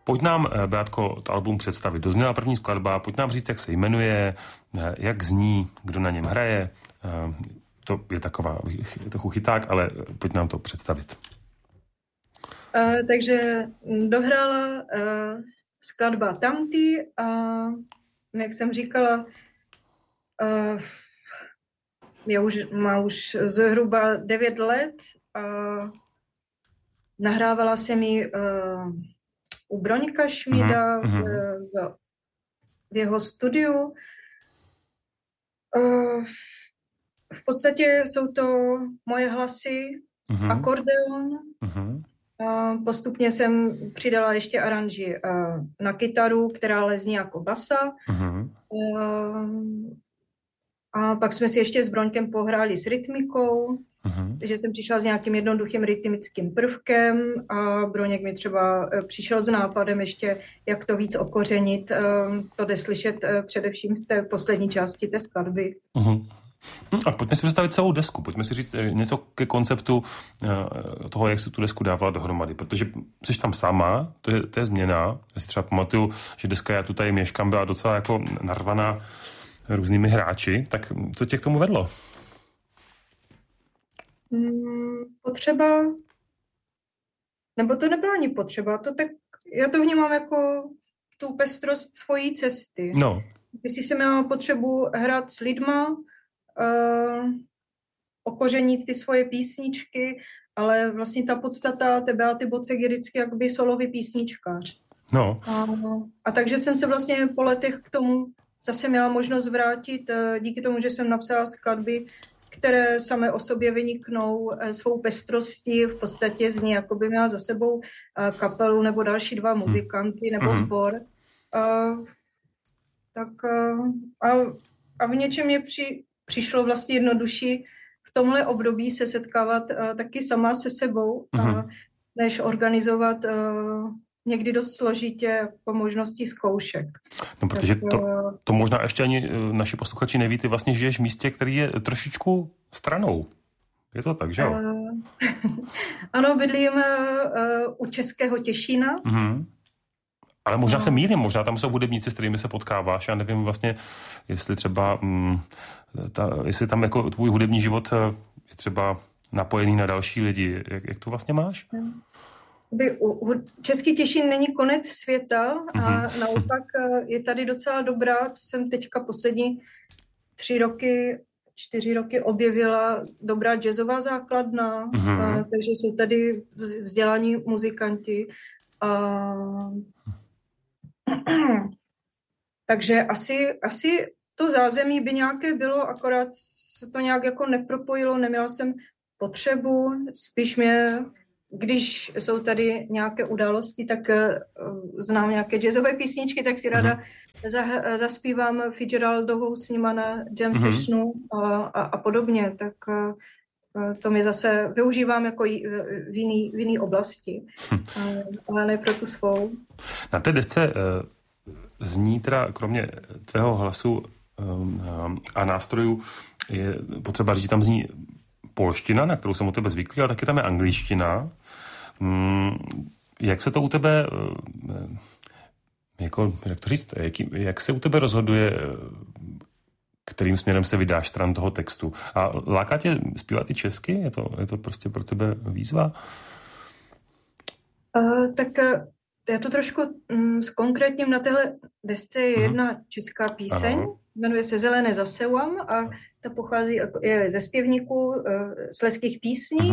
pojď nám, Beatko, to album představit. Dozněla první skladba, pojď nám říct, jak se jmenuje, jak zní, kdo na něm hraje. To je taková trochu chyták, ale pojď nám to představit. Takže dohrála skladba Tamty a jak jsem říkala, má už zhruba 9 let a nahrávala jsem ji u Broňka Šmída v jeho studiu. V podstatě jsou to moje hlasy, akordeon. Postupně jsem přidala ještě aranži na kytaru, která ale zní jako basa. A pak jsme si ještě s Broňkem pohráli s rytmikou, takže jsem přišla s nějakým jednoduchým rytmickým prvkem a Broněk mi třeba přišel s nápadem ještě, jak to víc okořenit. To jde slyšet především v té poslední části té skladby. A pojďme si představit celou desku, pojďme si říct něco ke konceptu toho, jak se tu desku dávala dohromady, protože jsi tam sama, to je změna. Já si třeba pamatuju, že deska Já tu tady měškám byla docela jako narvaná různými hráči, tak co tě k tomu vedlo? Potřeba, nebo to nebyla ani potřeba, to tak, já to vnímám jako tu pestrost svojí cesty. No. Jestli jsem měla potřebu hrát s lidma, okořenit ty svoje písničky, ale vlastně ta podstata Beaty Bocek je vždycky jakoby solový písničkář. No. A takže jsem se vlastně po letech k tomu zase měla možnost vrátit díky tomu, že jsem napsala skladby, které samé o sobě vyniknou svou pestrostí, v podstatě z ní jakoby měla za sebou kapelu nebo další 2 muzikanty nebo sbor. A v něčem mě přišlo vlastně jednodušší v tomhle období se setkávat taky sama se sebou, než organizovat někdy dost složitě po možnosti zkoušek. No, protože to možná ještě ani naši posluchači neví, ty vlastně žiješ v místě, který je trošičku stranou. Je to tak, že jo? Ano, bydlím u Českého Těšína. Ale možná se mýlím, možná tam jsou hudebníci, s kterými se potkáváš. Já nevím vlastně, jestli třeba, jestli tam jako tvůj hudební život je třeba napojený na další lidi. Jak to vlastně máš? Český Těšín není konec světa a naopak je tady docela dobrá, co jsem teďka poslední 4 roky objevila, dobrá jazzová základna, takže jsou tady vzdělaní muzikanti. Takže asi to zázemí by nějaké bylo, akorát se to nějak jako nepropojilo, neměla jsem potřebu, spíš mě, když jsou tady nějaké události, tak znám nějaké jazzové písničky, tak si ráda zaspívám Fitzgeraldovou s nima na jam sessionu a podobně, tak to mi zase využívám jako v jiný oblasti, ale ne pro tu svou. Na té desce zní teda kromě tvého hlasu a nástrojů je potřeba říct, že tam zní polština, na kterou jsem u tebe zvyklý, ale taky tam je angličtina. Jak se to u tebe, jako, jak to říct, jak se u tebe rozhoduje, kterým směrem se vydáš stran toho textu? A láká tě zpívat i česky? Je to prostě pro tebe výzva? Tak já to trošku zkonkrétním na téhle desce je jedna česká píseň, jmenuje se Zelené zaseuam a ta pochází je ze zpěvníků Slezských písní.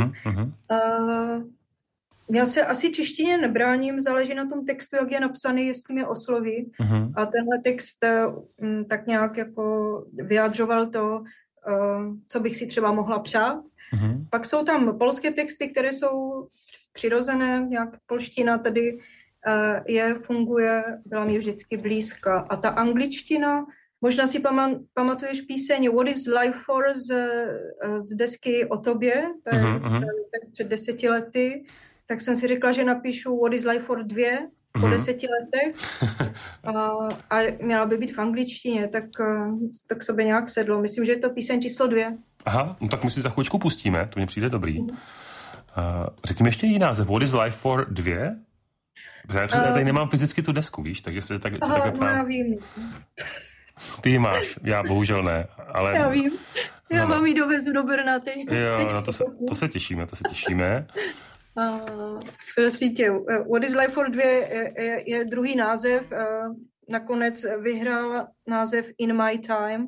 Já se asi češtině nebráním, záleží na tom textu, jak je napsaný, jestli mě osloví. A tenhle text tak nějak jako vyjadřoval to, co bych si třeba mohla přát. Pak jsou tam polské texty, které jsou přirozené, nějak polština tady funguje, byla mi vždycky blízká. A ta angličtina, možná si pamatuješ píseň What is life for z desky O tobě, to je tak před 10 lety, tak jsem si řekla, že napíšu What is life for 2 po 10 letech a měla by být v angličtině, tak k sobě nějak sedlo. Myslím, že je to píseň číslo 2. Aha, no tak my si za chvíličku pustíme, to mně přijde dobrý. Řekněme ještě jiný název, What is life for 2? Já tady nemám fyzicky tu desku, víš, takže se takhle no já vím. Ty ji máš, já bohužel ne, ale... Já vím, já vám ji dovezu do Brna teď. Jo, no to se těšíme. Prosím tě, What is Life for 2 je druhý název, nakonec vyhrál název In My Time.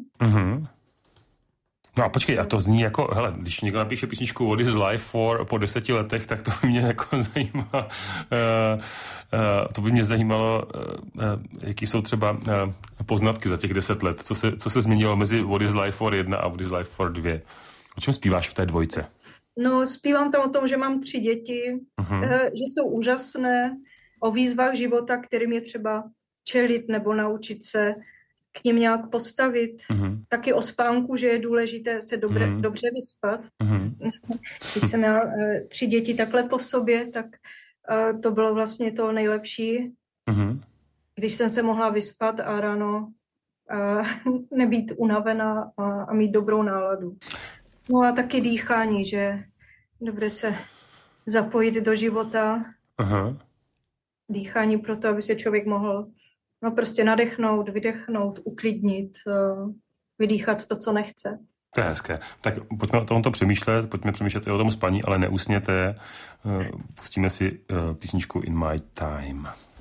No a počkej, a to zní jako, hele, když někdo napíše písničku What is Life for po 10 letech, tak to by mě jako zajímalo, jaký jsou třeba poznatky za těch 10 let, co se změnilo mezi What is Life for 1 a What is Life for 2. O čem zpíváš v té dvojce? No, zpívám tam o tom, že mám 3 děti, že jsou úžasné, o výzvách života, kterým je třeba čelit nebo naučit se k nim nějak postavit. Taky o spánku, že je důležité se dobře vyspat. Když jsem měla 3 děti takhle po sobě, tak to bylo vlastně to nejlepší. Když jsem se mohla vyspat a ráno nebýt unavená a mít dobrou náladu. No a taky dýchání, že dobře se zapojit do života. Dýchání proto, aby se člověk mohl prostě nadechnout, vydechnout, uklidnit, vydýchat to, co nechce. To je hezké. Tak pojďme o tomto přemýšlet, pojďme přemýšlet i o tom spaní, ale neusněte. Pustíme si písničku In My Time.